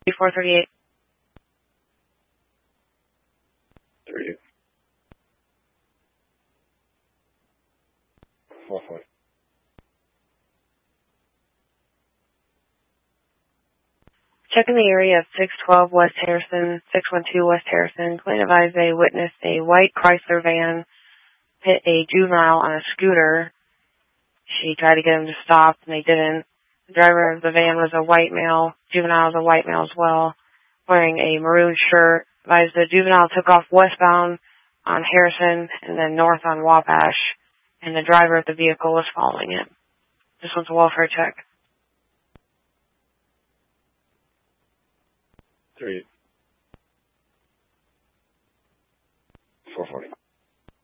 438. 38. 440. Checking the area of 612 West Harrison, 612 West Harrison. Claim advised they witnessed a white Chrysler van hit a juvenile on a scooter. She tried to get him to stop, and they didn't. The driver of the van was a white male. Juvenile was a white male as well, wearing a maroon shirt. Advised the juvenile took off westbound on Harrison and then north on Wabash, and the driver of the vehicle was following it. This one's a welfare check. 38. 440.